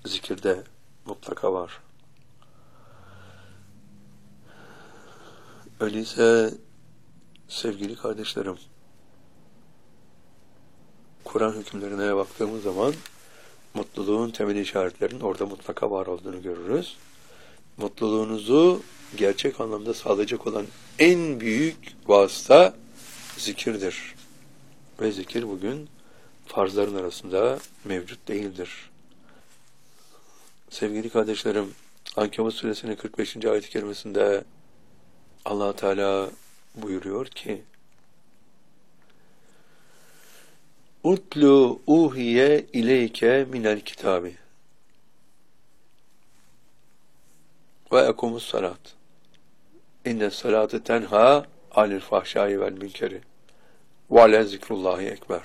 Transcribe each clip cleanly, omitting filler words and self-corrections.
zikirde mutlaka var. Öyleyse sevgili kardeşlerim, Kur'an hükümlerine baktığımız zaman mutluluğun temel işaretlerinin orada mutlaka var olduğunu görürüz. Mutluluğunuzu gerçek anlamda sağlayacak olan en büyük vasıta zikirdir. Ve zikir bugün farzların arasında mevcut değildir. Sevgili kardeşlerim, Ankebut suresinin 45. ayet-i kerimesinde Allah Teala buyuruyor ki: Utlu uhiye ileyke minel kitabi ve ekumus salat. İnne salate tenha anil fahşai vel münkeri ve ale zikrullahi ekber.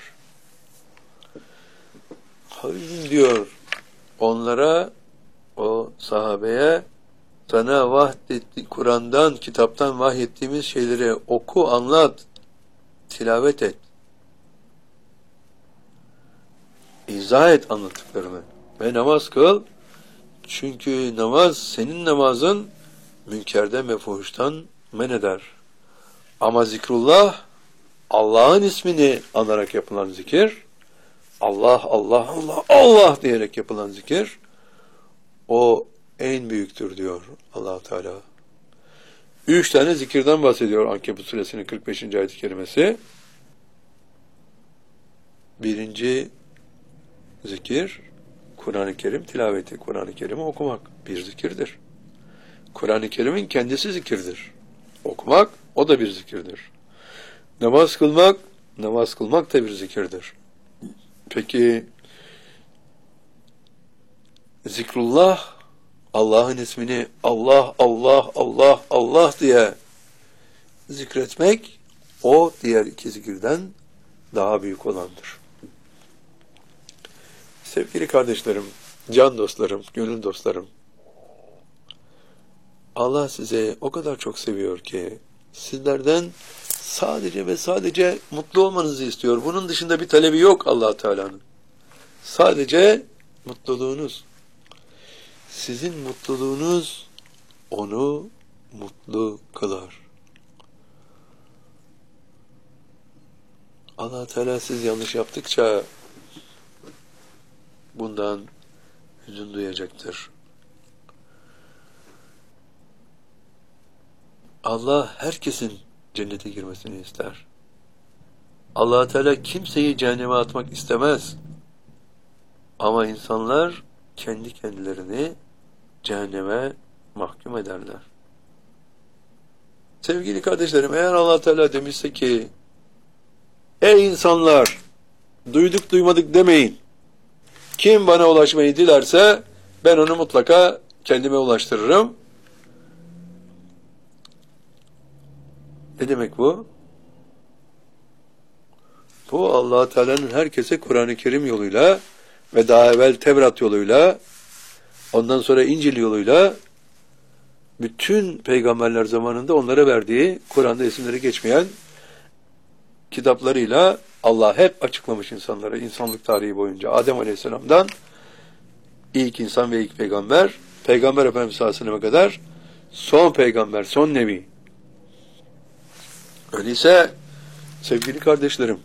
Habibim diyor onlara, o sahabeye, sana vahyetti, Kur'an'dan, kitaptan vahyettiğimiz şeyleri oku, anlat, tilavet et. İzah et anlattıklarını ve namaz kıl. Çünkü namaz, senin namazın münkerden ve fuhuştan men eder. Ama zikrullah, Allah'ın ismini anarak yapılan zikir, Allah, Allah, Allah, Allah diyerek yapılan zikir, o en büyüktür diyor Allah Teala. 3 tane zikirden bahsediyor Ankebut suresinin 45. ayet-i kerimesi. Birinci zikir, Kur'an-ı Kerim tilaveti, Kur'an-ı Kerim'i okumak bir zikirdir. Kur'an-ı Kerim'in kendisi zikirdir. Okumak, o da bir zikirdir. Namaz kılmak da bir zikirdir. Peki, zikrullah, Allah'ın ismini Allah, Allah, Allah, Allah diye zikretmek, o diğer iki zikirden daha büyük olandır. Sevgili kardeşlerim, can dostlarım, gönül dostlarım, Allah size o kadar çok seviyor ki sizlerden sadece ve sadece mutlu olmanızı istiyor. Bunun dışında bir talebi yok Allah Teala'nın. Sadece mutluluğunuz. Sizin mutluluğunuz onu mutlu kılar. Allah Teala siz yanlış yaptıkça bundan hüzün duyacaktır. Allah herkesin cennete girmesini ister. Allah Teala kimseyi cehenneme atmak istemez. Ama insanlar kendi kendilerini cehenneme mahkum ederler. Sevgili kardeşlerim, eğer Allah Teala demişse ki, ey insanlar, duyduk duymadık demeyin. Kim bana ulaşmayı dilerse ben onu mutlaka kendime ulaştırırım. Ne demek bu? Bu Allah Teala'nın herkese Kur'an-ı Kerim yoluyla ve daha evvel Tevrat yoluyla, ondan sonra İncil yoluyla, bütün peygamberler zamanında onlara verdiği, Kur'an'da isimleri geçmeyen kitaplarıyla Allah hep açıklamış insanlara, insanlık tarihi boyunca. Adem Aleyhisselam'dan ilk insan ve ilk peygamber, Peygamber Efendimiz sallallahu aleyhi ve sellem'e kadar son peygamber, son nebi. Öyleyse sevgili kardeşlerim,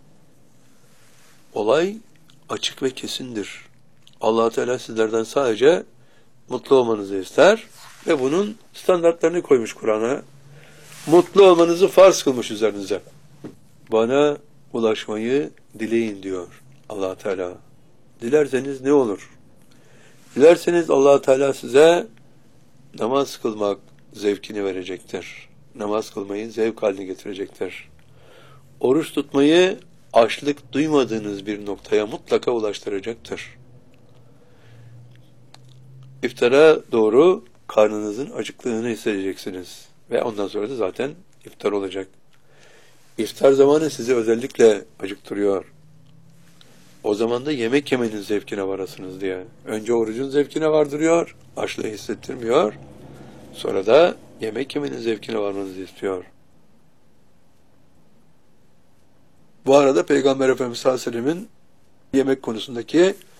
olay açık ve kesindir. Allah Teala sizlerden sadece mutlu olmanızı ister ve bunun standartlarını koymuş Kur'an'a. Mutlu olmanızı farz kılmış üzerinize. Bana ulaşmayı dileyin diyor Allah Teala. Dilerseniz ne olur? Dilerseniz Allah Teala size namaz kılmak zevkini verecektir. Namaz kılmayı zevk haline getirecektir. Oruç tutmayı açlık duymadığınız bir noktaya mutlaka ulaştıracaktır. İftara doğru karnınızın acıklığını hissedeceksiniz. Ve ondan sonra da zaten iftar olacak. İftar zamanı sizi özellikle acıktırıyor. O zaman da yemek yemenin zevkine varasınız diye. Önce orucun zevkine vardırıyor, açlığı hissettirmiyor. Sonra da yemek yemenin zevkine varmanızı istiyor. Bu arada Peygamber Efendimiz sallallahu aleyhi ve sellem'in yemek konusundaki